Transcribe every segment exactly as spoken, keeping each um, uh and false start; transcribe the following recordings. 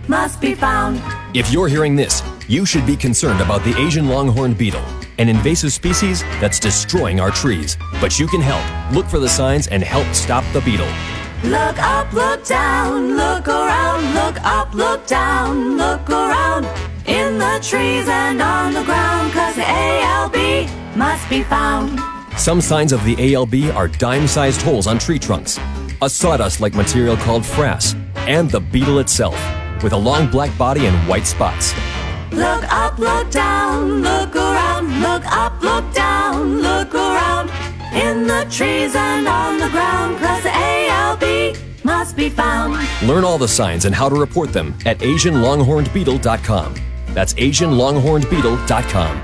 must be found. If you're hearing this, you should be concerned about the Asian longhorned beetle, an invasive species that's destroying our trees. But you can help. Look for the signs and help stop the beetle. Look up, look down, look around, look up, look down, look around, in the trees and on the ground, 'cause the A L B must be found. Some signs of the A L B are dime-sized holes on tree trunks, a sawdust-like material called frass, and the beetle itself, with a long black body and white spots. Look up, look down, look around, look up, look down, look around, in the trees and on the ground, 'cause the A L B must be found. Learn all the signs and how to report them at Asian longhorned beetle dot com. That's Asian longhorned beetle dot com.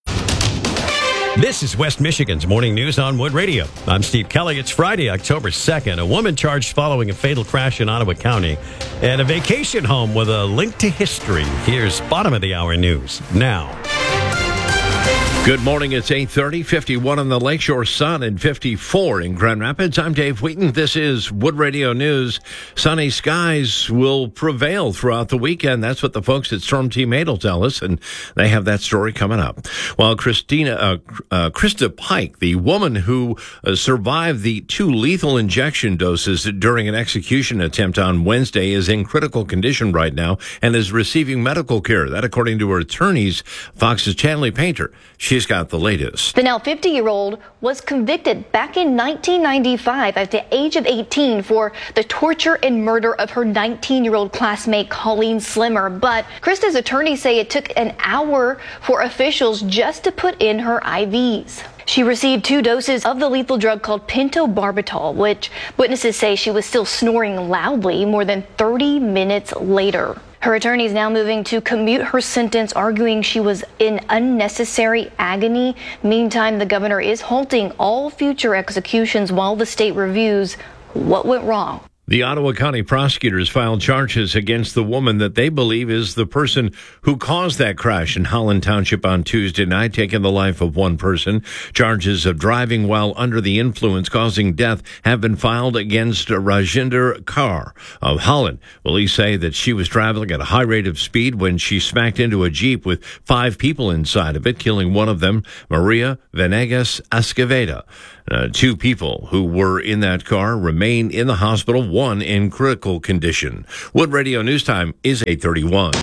This is West Michigan's Morning News on Wood Radio. I'm Steve Kelly. It's Friday, October second. A woman charged following a fatal crash in Ottawa County and a vacation home with a link to history. Here's bottom of the hour news now. Good morning. It's eight thirty, fifty-one on the Lakeshore Sun and fifty-four in Grand Rapids. I'm Dave Wheaton. This is Wood Radio News. Sunny skies will prevail throughout the weekend. That's what the folks at Storm Team eight will tell us, and they have that story coming up. While Christina, uh, uh, Krista Pike, the woman who uh, survived the two lethal injection doses during an execution attempt on Wednesday, is in critical condition right now and is receiving medical care. That, according to her attorneys, Fox's Chanley Painter. She's got the latest. The now fifty-year-old was convicted back in nineteen ninety-five at the age of eighteen for the torture and murder of her nineteen-year-old classmate Colleen Slimmer. But Krista's attorneys say it took an hour for officials just to put in her I Vs. She received two doses of the lethal drug called pentobarbital, which witnesses say she was still snoring loudly more than thirty minutes later. Her attorney is now moving to commute her sentence, arguing she was in unnecessary agony. Meantime, the governor is halting all future executions while the state reviews what went wrong. The Ottawa County prosecutors filed charges against the woman that they believe is the person who caused that crash in Holland Township on Tuesday night, taking the life of one person. Charges of driving while under the influence causing death have been filed against Rajinder Kaur of Holland. Police say that she was traveling at a high rate of speed when she smacked into a Jeep with five people inside of it, killing one of them, Maria Venegas Escaveda. Uh, two people who were in that car remain in the hospital, one in critical condition. Wood Radio News Time is eight thirty-one.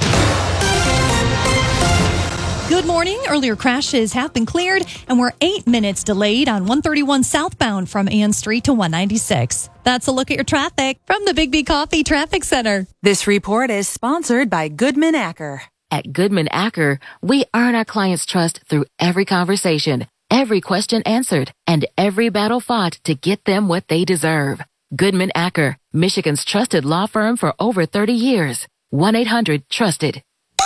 Good morning. Earlier crashes have been cleared, and we're eight minutes delayed on one thirty-one southbound from Ann Street to one ninety-six. That's a look at your traffic from the Big B Coffee Traffic Center. This report is sponsored by Goodman Acker. At Goodman Acker, we earn our clients' trust through every conversation, every question answered, and every battle fought to get them what they deserve. Goodman Acker, Michigan's trusted law firm for over thirty years. one eight hundred trusted.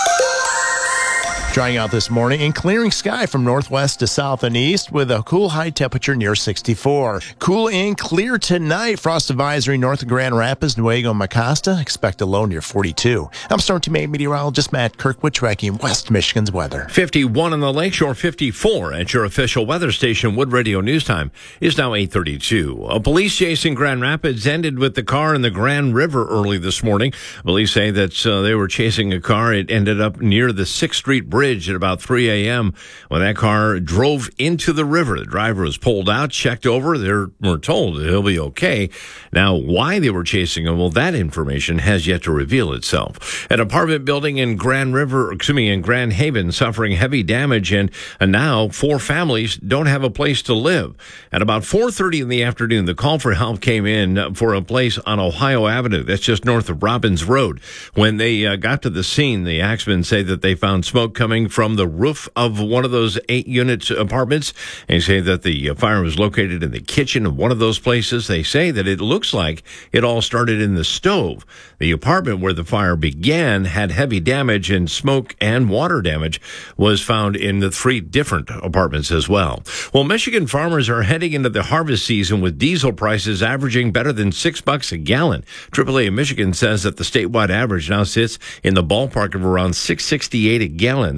Drying out this morning and clearing sky from northwest to south and east with a cool high temperature near sixty-four. Cool and clear tonight. Frost advisory north of Grand Rapids, Nuevo, and Macasta. Expect a low near forty-two. I'm Storm Team eight meteorologist Matt Kirkwood tracking West Michigan's weather. fifty-one on the Lakeshore, fifty-four at your official weather station. Wood Radio News Time is now eight thirty-two. A police chase in Grand Rapids ended with the car in the Grand River early this morning. Police say that uh, they were chasing a car. It ended up near the sixth Street Bridge at about three a.m. when that car drove into the river. The driver was pulled out, checked over. They were told that he'll be okay. Now, why they were chasing him, well, that information has yet to reveal itself. An apartment building in Grand River, excuse me, in Grand Haven suffering heavy damage, and, and now four families don't have a place to live. At about four thirty in the afternoon, the call for help came in for a place on Ohio Avenue. That's just north of Robbins Road. When they uh, got to the scene, the axemen say that they found smoke coming from the roof of one of those eight-unit apartments. They say that the fire was located in the kitchen of one of those places. They say that it looks like it all started in the stove. The apartment where the fire began had heavy damage, and smoke and water damage was found in the three different apartments as well. Well, Michigan farmers are heading into the harvest season with diesel prices averaging better than six bucks a gallon. triple A of Michigan says that the statewide average now sits in the ballpark of around six sixty-eight a gallon.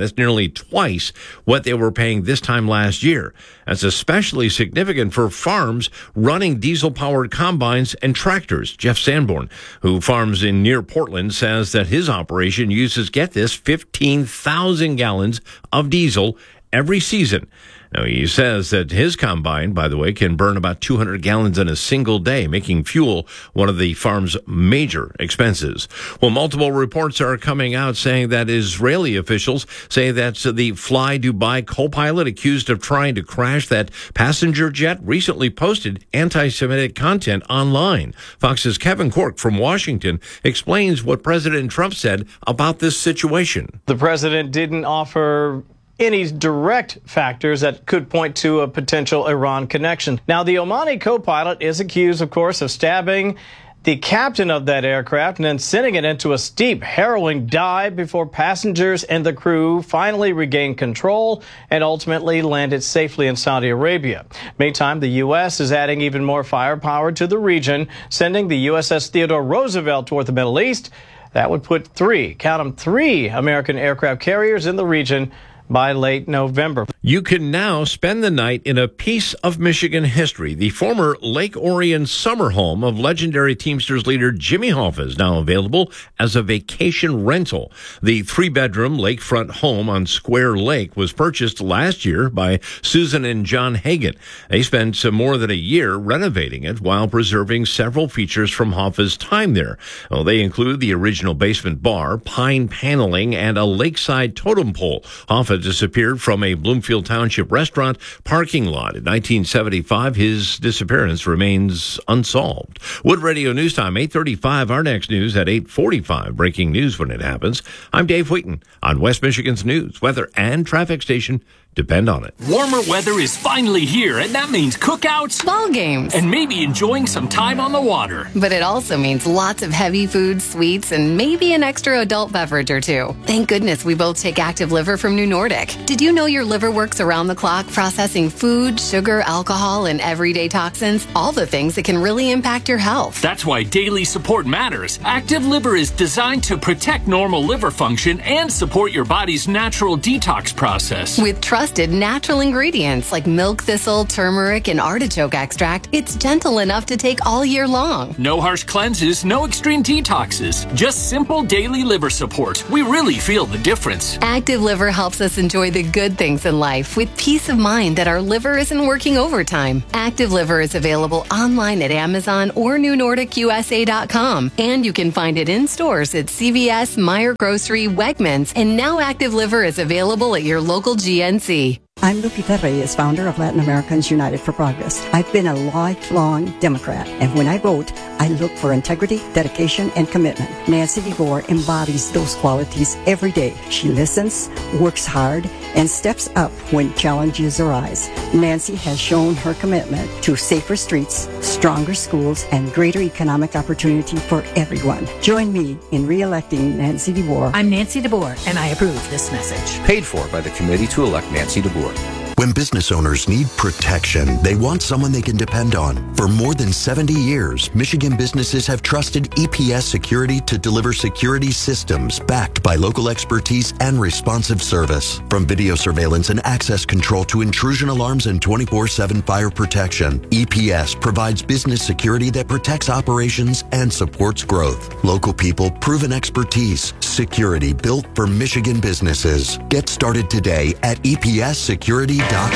That's nearly twice what they were paying this time last year. That's especially significant for farms running diesel-powered combines and tractors. Jeff Sanborn, who farms in near Portland, says that his operation uses, get this, fifteen thousand gallons of diesel every season. Now, he says that his combine, by the way, can burn about two hundred gallons in a single day, making fuel one of the farm's major expenses. Well, multiple reports are coming out saying that Israeli officials say that the Fly Dubai co-pilot accused of trying to crash that passenger jet recently posted anti-Semitic content online. Fox's Kevin Cork from Washington explains what President Trump said about this situation. The president didn't offer any direct factors that could point to a potential Iran connection. Now, the Omani co-pilot is accused, of course, of stabbing the captain of that aircraft and then sending it into a steep, harrowing dive before passengers and the crew finally regained control and ultimately landed safely in Saudi Arabia. Meantime, the U S is adding even more firepower to the region, sending the U S S Theodore Roosevelt toward the Middle East. That would put three, count them, three American aircraft carriers in the region by late November. You can now spend the night in a piece of Michigan history. The former Lake Orion summer home of legendary Teamsters leader Jimmy Hoffa is now available as a vacation rental. The three-bedroom lakefront home on Square Lake was purchased last year by Susan and John Hagan. They spent more than a year renovating it while preserving several features from Hoffa's time there. Well, they include the original basement bar, pine paneling, and a lakeside totem pole. Hoffa disappeared from a Bloomfield Township restaurant parking lot in nineteen seventy-five. His disappearance remains unsolved. Wood Radio News Time, eight thirty-five. Our next news at eight forty-five. Breaking news when it happens. I'm Dave Wheaton on West Michigan's news, weather, and traffic station. Depend on it. Warmer weather is finally here, and that means cookouts, ball games, and maybe enjoying some time on the water. But it also means lots of heavy foods, sweets, and maybe an extra adult beverage or two. Thank goodness we both take Active Liver from New Nordic. Did you know your liver works around the clock processing food, sugar, alcohol, and everyday toxins? All the things that can really impact your health. That's why daily support matters. Active Liver is designed to protect normal liver function and support your body's natural detox process. With trust Trusted natural ingredients like milk thistle, turmeric, and artichoke extract, it's gentle enough to take all year long. No harsh cleanses, no extreme detoxes, just simple daily liver support. We really feel the difference. Active Liver helps us enjoy the good things in life with peace of mind that our liver isn't working overtime. Active Liver is available online at Amazon or New Nordic U S A dot com, and you can find it in stores at C V S, Meijer Grocery, Wegmans, and now Active Liver is available at your local G N C. I'm Lupita Reyes, founder of Latin Americans United for Progress. I've been a lifelong Democrat, and when I vote, I look for integrity, dedication, and commitment. Nancy DeVore embodies those qualities every day. She listens, works hard, and steps up when challenges arise. Nancy has shown her commitment to safer streets, stronger schools, and greater economic opportunity for everyone. Join me in re-electing Nancy DeVore. I'm Nancy DeVore, and I approve this message. Paid for by the committee to elect Nancy DeVore. When business owners need protection, they want someone they can depend on. For more than seventy years, Michigan businesses have trusted E P S Security to deliver security systems backed by local expertise and responsive service. From video surveillance and access control to intrusion alarms and twenty-four seven fire protection, E P S provides business security that protects operations and supports growth. Local people, proven expertise, security built for Michigan businesses. Get started today at E P S security dot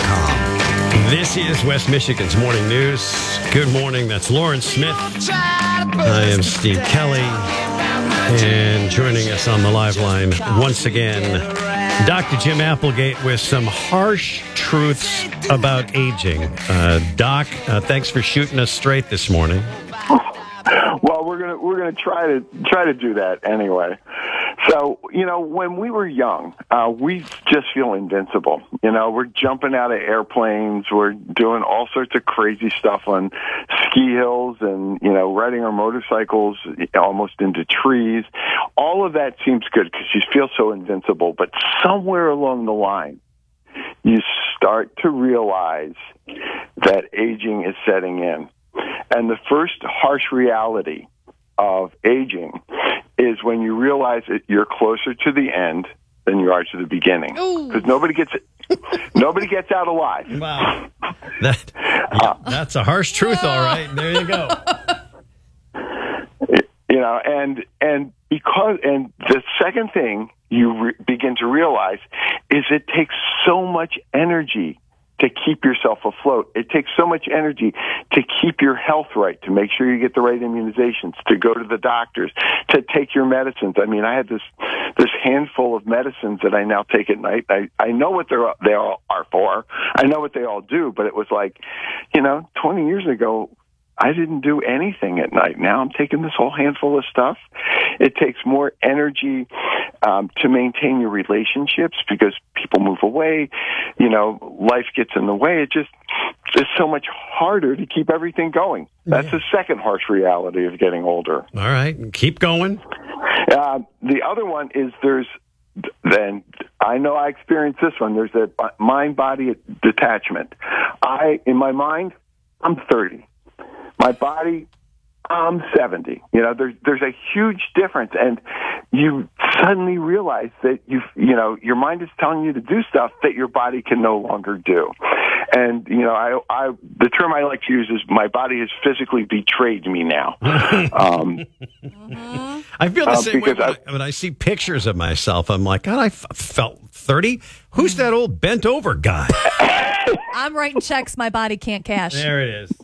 com. This is West Michigan's Morning News. Good morning. That's Lauren Smith. I am Steve Kelly. And joining us on the live line once again, Doctor Jim Applegate with some harsh truths about aging. Uh, Doc, uh, thanks for shooting us straight this morning. Well, we're gonna we're gonna try to try to do that anyway. So, you know, when we were young, uh, we just feel invincible. You know, we're jumping out of airplanes. We're doing all sorts of crazy stuff on ski hills and, you know, riding our motorcycles almost into trees. All of that seems good because you feel so invincible. But somewhere along the line, you start to realize that aging is setting in. And the first harsh reality of aging is when you realize that you're closer to the end than you are to the beginning, because nobody gets nobody gets out alive. Wow, that yeah, that's a harsh truth. All right, there you go. You know, and and because and the second thing you re- begin to realize is it takes so much energy to keep yourself afloat. It takes so much energy to keep your health right, to make sure you get the right immunizations, to go to the doctors, to take your medicines. I mean, I had this this handful of medicines that I now take at night. I, I know what they're, they all are for. I know what they all do, but it was like, you know, twenty years ago, I didn't do anything at night. Now I'm taking this whole handful of stuff. It takes more energy um, to maintain your relationships because people move away. You know, life gets in the way. It just it's so much harder to keep everything going. That's yeah. the second harsh reality of getting older. All right, keep going. Uh, the other one is there's then I know I experienced this one. There's a mind-body detachment. I in my mind, I'm thirty. My body, I'm seventy. You know, there's there's a huge difference, and you suddenly realize that you you know your mind is telling you to do stuff that your body can no longer do. And you know, I I the term I like to use is my body has physically betrayed me now. um, I feel the uh, same way when I, I, when I see pictures of myself. I'm like, God, I f- felt thirty. Who's that old bent over guy? I'm writing checks my body can't cash. There it is.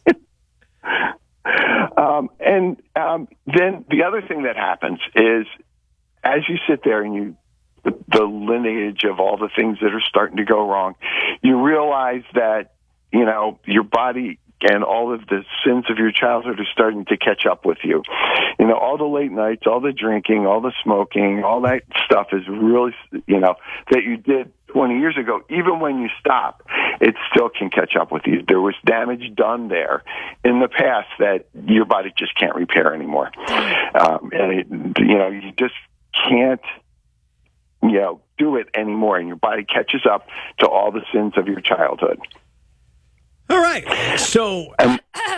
Um, and um, then the other thing that happens is as you sit there and you, the, the lineage of all the things that are starting to go wrong, you realize that, you know, your body and all of the sins of your childhood are starting to catch up with you. You know, all the late nights, all the drinking, all the smoking, all that stuff is really, you know, that you did twenty years ago. Even when you stop, it still can catch up with you. There was damage done there in the past that your body just can't repair anymore. Um, and, it, you know, you just can't, you know, do it anymore. And your body catches up to all the sins of your childhood. All right. So um,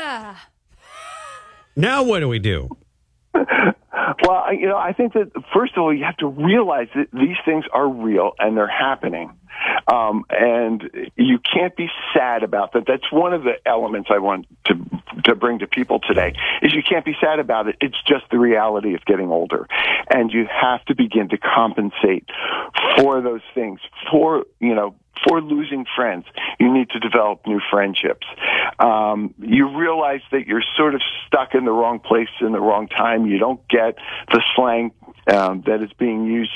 now what do we do? Well, you know, I think that first of all, you have to realize that these things are real and they're happening. Um, and you can't be sad about that. That's one of the elements I want to to bring to people today is you can't be sad about it. It's just the reality of getting older. And you have to begin to compensate for those things, for, you know, for losing friends. You need to develop new friendships. Um, you realize that you're sort of stuck in the wrong place in the wrong time. You don't get the slang um, that is being used